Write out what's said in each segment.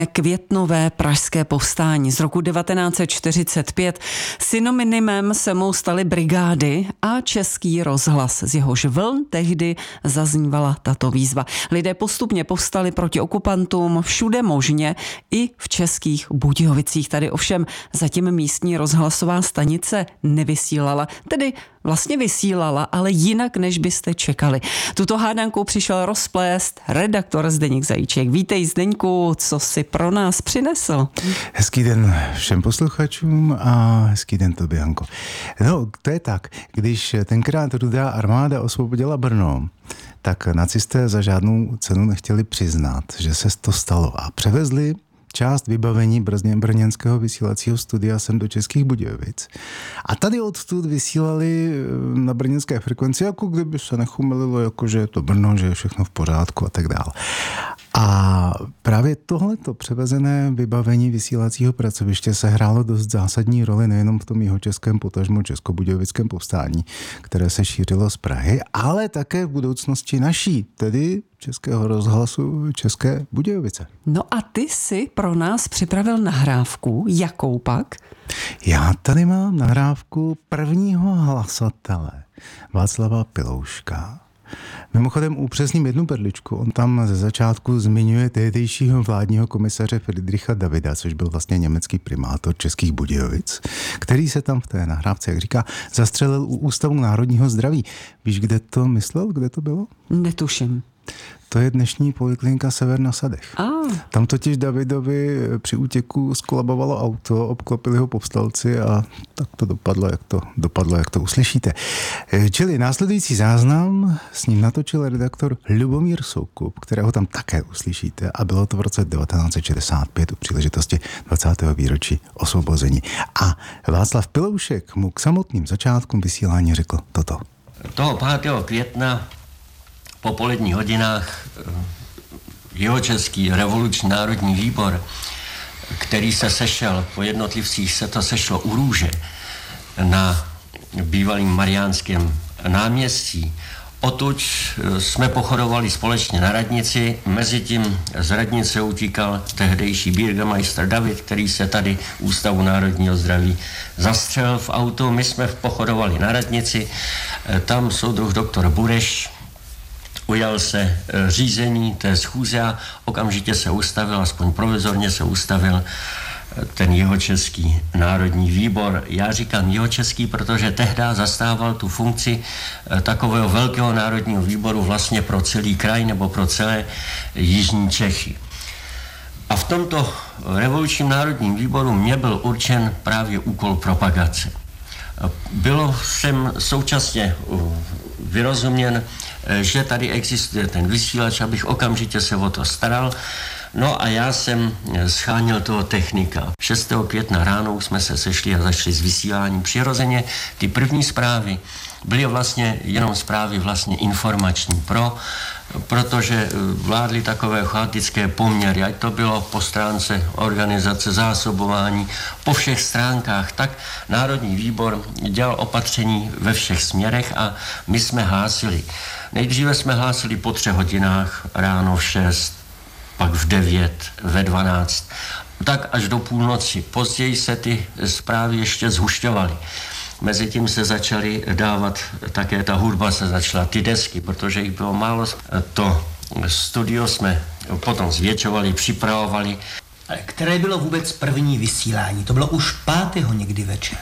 Květnové pražské povstání z roku 1945. Synonymem se mu staly brigády a Český rozhlas, z jehož vln tehdy zaznívala tato výzva. Lidé postupně povstali proti okupantům všude možně, i v Českých Budějovicích. Tady ovšem zatím místní rozhlasová stanice nevysílala, tedy vlastně vysílala, ale jinak, než byste čekali. Tuto hádanku přišel rozplést redaktor Zdeněk Zajíček. Vítej, Zdeňku, co si pro nás přinesl? Hezký den všem posluchačům a hezký den tobě, Janko. No, to je tak, když tenkrát Rudá armáda osvobodila Brno, tak nacisté za žádnou cenu nechtěli přiznat, že se to stalo a převezli část vybavení brněnského vysílacího studia sem do Českých Budějovic. A tady odtud vysílali na brněnské frekvenci, jako kdyby se nechumelilo, jako že je to Brno, že je všechno v pořádku a tak dále. A právě tohleto převezené vybavení vysílacího pracoviště se hrálo dost zásadní roli nejenom v tom jihočeském, potažmo českobudějovickém povstání, které se šířilo z Prahy, ale také v budoucnosti naší, tedy Českého rozhlasu České Budějovice. No a ty si pro nás připravil nahrávku. Jakou pak? Já tady mám nahrávku prvního hlasatele Václava Pilouška. Mimochodem upřesním jednu perličku. On tam ze začátku zmiňuje tehdejšího vládního komisaře Friedricha Davida, což byl vlastně německý primátor Českých Budějovic, který se tam v té nahrávce, jak říká, zastřelil u Ústavu národního zdraví. Víš, kde to myslel? Kde to bylo? Netuším. To je dnešní poliklinika Sever na Sadech. Tam totiž Davidovi při útěku skolabovalo auto, obklopili ho povstalci a tak to dopadlo, jak to uslyšíte. Čili následující záznam s ním natočil redaktor Lubomír Soukup, kterého tam také uslyšíte, a bylo to v roce 1965 u příležitosti 20. výročí osvobození. A Václav Piloušek mu k samotným začátkům vysílání řekl toto. Toho 5. května po poledních hodinách Jihočeský revoluční národní výbor, který se sešel, po jednotlivcích se to sešlo u Růže na bývalým Mariánském náměstí. Odtud jsme pochodovali společně na radnici, mezitím z radnice utíkal tehdejší bürgermeister David, který se tady Ústavu národního zdraví zastřelil v autu. My jsme pochodovali na radnici, tam soudruh doktor Bureš ujal se řízení té schůze a okamžitě se ustavil, aspoň provizorně se ustavil ten Jihočeský národní výbor. Já říkám Jihočeský, protože tehdy zastával tu funkci takového velkého národního výboru vlastně pro celý kraj nebo pro celé jižní Čechy. A v tomto revolučním národním výboru mě byl určen právě úkol propagace. Bylo jsem současně vyrozuměn, že tady existuje ten vysílač, abych okamžitě se o to staral. No a já jsem schánil toho technika. 6. května ráno jsme se sešli a začali s vysíláním. Přirozeně ty první zprávy byly vlastně jenom zprávy vlastně informační protože vládly takové chaotické poměry, ať to bylo po stránce organizace, zásobování, po všech stránkách, tak Národní výbor dělal opatření ve všech směrech a my jsme hlásili. Nejdříve jsme hlásili po 3 hodinách, ráno v 6, pak v 9, ve 12, tak až do půlnoci. Později se ty zprávy ještě zhušťovaly. Mezitím se začaly dávat, také ta hudba se začala, ty desky, protože jich bylo málo. To studio jsme potom zvětšovali, připravovali. Které bylo vůbec první vysílání? To bylo už 5. někdy večer.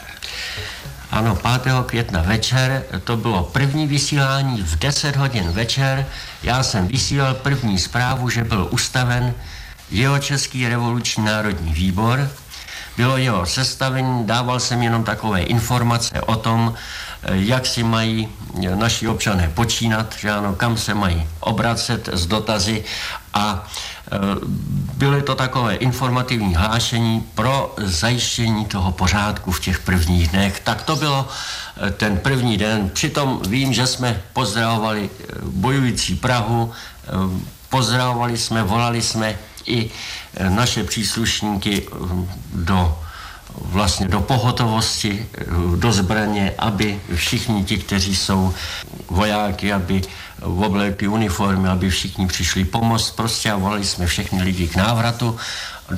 Ano, 5. května večer, to bylo první vysílání v 10 hodin večer. Já jsem vysílal první zprávu, že byl ustaven Jihočeský revoluční národní výbor. Bylo jeho sestavení, dával jsem jenom takové informace o tom, jak si mají naši občané počínat, že ano, kam se mají obracet s dotazy a byly to takové informativní hlášení pro zajištění toho pořádku v těch prvních dnech. Tak to bylo ten první den. Přitom vím, že jsme pozdravovali bojující Prahu, pozdravovali jsme, volali jsme i naše příslušníky do vlastně do pohotovosti, do zbraně, aby všichni ti, kteří jsou vojáky, aby oblékli uniformy, aby všichni přišli pomoct prostě a volali jsme všechny lidi k návratu.